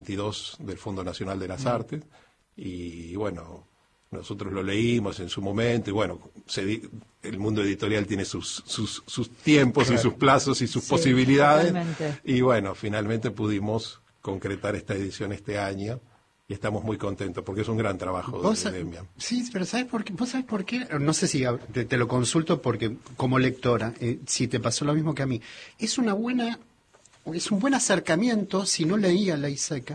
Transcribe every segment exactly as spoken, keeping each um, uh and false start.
veintidós del Fondo Nacional de las Artes, y bueno, nosotros lo leímos en su momento, y bueno, se, el mundo editorial tiene sus, sus, sus tiempos, claro, y sus plazos y sus sí, posibilidades, totalmente. Y bueno, finalmente pudimos concretar esta edición este año, y estamos muy contentos, porque es un gran trabajo de, de Demian. Sí, pero ¿sabes por qué? ¿Vos sabés por qué? No sé si te, te lo consulto porque como lectora, eh, si te pasó lo mismo que a mí. Es una buena, es un buen acercamiento si no leía La Iseca,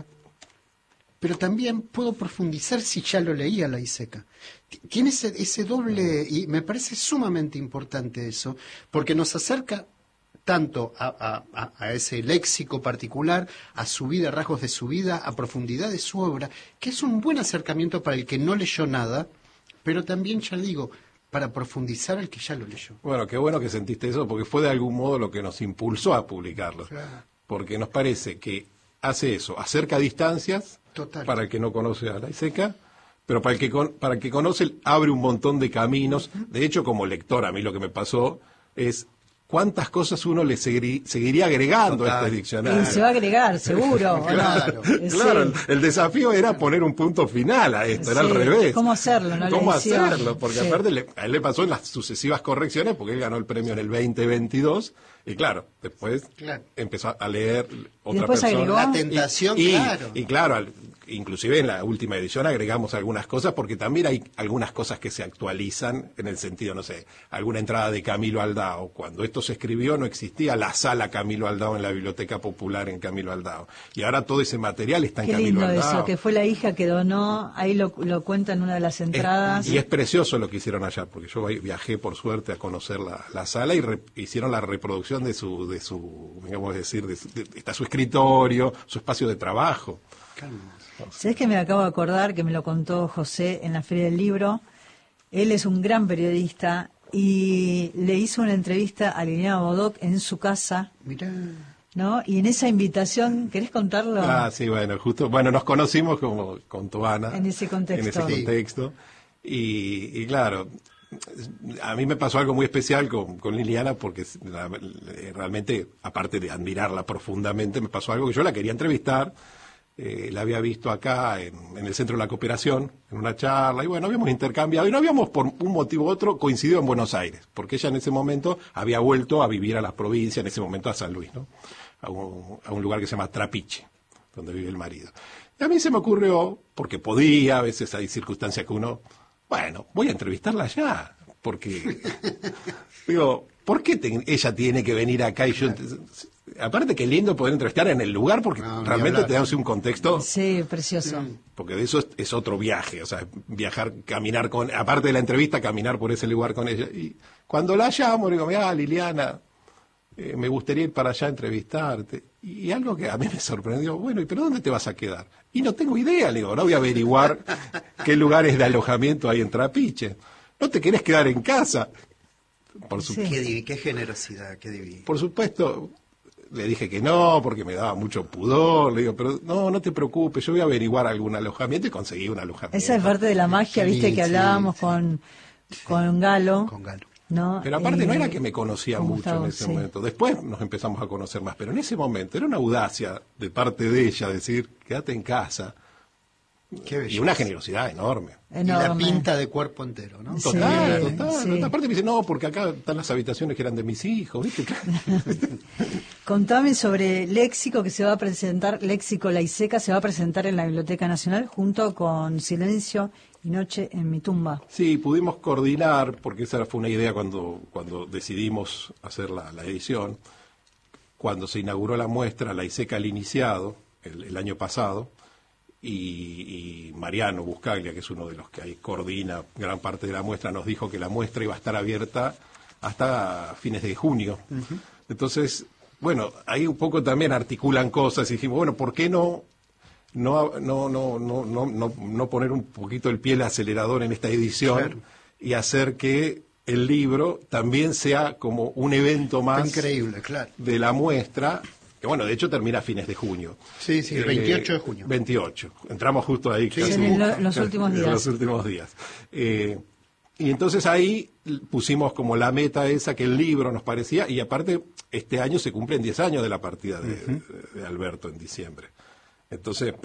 pero también puedo profundizar si ya lo leía La Iseca. Tiene ese, ese doble, y me parece sumamente importante eso, porque nos acerca tanto a, a, a ese léxico particular, a su vida, rasgos de su vida, a profundidad de su obra, que es un buen acercamiento para el que no leyó nada, pero también, ya digo, para profundizar el que ya lo leyó. Bueno, qué bueno que sentiste eso, porque fue de algún modo lo que nos impulsó a publicarlo. Claro. Porque nos parece que hace eso, acerca distancias, total, para el que no conoce a La Iseca, pero para el que, con, para el que conoce abre un montón de caminos. Uh-huh. De hecho, como lector, a mí lo que me pasó es cuántas cosas uno le segui, seguiría agregando total, a este diccionario. Y se va a agregar, seguro. Claro, no? Claro, sí. El desafío era poner un punto final a esto, sí, era al revés. ¿Cómo hacerlo? No ¿Cómo hacerlo? Porque sí, aparte le, a él le pasó en las sucesivas correcciones, porque él ganó el premio en el veinte veintidós, y claro, después claro, empezó a leer otra después persona. Agregó. La tentación, y, claro. Y, y claro, al, inclusive en la última edición agregamos algunas cosas, porque también hay algunas cosas que se actualizan en el sentido, no sé, alguna entrada de Camilo Aldao. Cuando esto se escribió no existía la sala Camilo Aldao en la Biblioteca Popular en Camilo Aldao. Y ahora todo ese material está en Qué Camilo lindo Aldao. Eso, que fue la hija que donó, ahí lo, lo cuenta en una de las entradas. Es, y es precioso lo que hicieron allá, porque yo viajé por suerte a conocer la, la sala y re, hicieron la reproducción de su, de su, digamos decir, de, de, de, está su escritorio, su espacio de trabajo. Calma. ¿Sabés que me acabo de acordar, que me lo contó José en la Feria del Libro? Él es un gran periodista y le hizo una entrevista a Liliana Bodoc en su casa. Mirá. ¿No? Y en esa invitación, ¿querés contarlo? Ah, sí, bueno, justo, bueno, nos conocimos como con tu Ana. En ese contexto. En ese contexto. Sí. Y, y claro, a mí me pasó algo muy especial con, con Liliana, porque la, realmente, aparte de admirarla profundamente, me pasó algo que yo la quería entrevistar. Eh, la había visto acá en, en el Centro de la Cooperación, en una charla, y bueno, habíamos intercambiado, y no habíamos por un motivo u otro coincidido en Buenos Aires, porque ella en ese momento había vuelto a vivir a las provincias, en ese momento a San Luis, ¿no? A un, a un lugar que se llama Trapiche, donde vive el marido. Y a mí se me ocurrió, porque podía, a veces hay circunstancias que uno, bueno, voy a entrevistarla allá, porque, digo, ¿por qué te, ella tiene que venir acá y yo... Aparte que lindo poder entrevistar en el lugar, porque no, realmente te da un contexto. Sí, precioso. Porque de eso es, es otro viaje, o sea, viajar, caminar con, aparte de la entrevista, caminar por ese lugar con ella. Y cuando la llamo, le digo, mira, Liliana, eh, me gustaría ir para allá a entrevistarte. Y algo que a mí me sorprendió, bueno, ¿y pero dónde te vas a quedar? Y no tengo idea, le digo, no voy a averiguar qué lugares de alojamiento hay en Trapiche. ¿No te querés quedar en casa? Por su... sí. Qué, divi, qué generosidad, qué divino. Por supuesto. Le dije que no, porque me daba mucho pudor. Le digo, pero no, no te preocupes, yo voy a averiguar algún alojamiento, y conseguí un alojamiento. Esa es parte de la magia, sí, viste, que hablábamos sí, con, sí. con Galo. Con Galo. ¿No? Pero aparte eh, no era que me conocía mucho Gustavo, en ese sí. momento. Después nos empezamos a conocer más, pero en ese momento era una audacia de parte de ella decir, quédate en casa. Qué belleza. Y una generosidad enorme. enorme. Y la pinta de cuerpo entero, ¿no? Total, sí, total, sí. total. Aparte me dice, no, porque acá están las habitaciones que eran de mis hijos, ¿viste? Contame sobre Léxico, que se va a presentar, Léxico La Iseca se va a presentar en la Biblioteca Nacional junto con Silencio y Noche en mi tumba. Sí, pudimos coordinar, porque esa fue una idea cuando, cuando decidimos hacer la, la edición. Cuando se inauguró la muestra, La Iseca al iniciado, el, el año pasado, Y, y Mariano Buscaglia, que es uno de los que ahí coordina gran parte de la muestra, nos dijo que la muestra iba a estar abierta hasta fines de junio. Uh-huh. Entonces, bueno, ahí un poco también articulan cosas y dijimos, bueno, ¿por qué no no no no no no no, no poner un poquito el pie al acelerador en esta edición, claro, y hacer que el libro también sea como un evento más increíble, claro, de la muestra? Que bueno, de hecho termina a fines de junio. Sí, sí, el veintiocho de junio. veintiocho. Entramos justo ahí. Sí, casi, en lo, los últimos días. En los últimos días. Eh, y entonces ahí pusimos como la meta esa, que el libro nos parecía, y aparte este año se cumplen diez años de la partida de, uh-huh. de, de Alberto en diciembre. Entonces,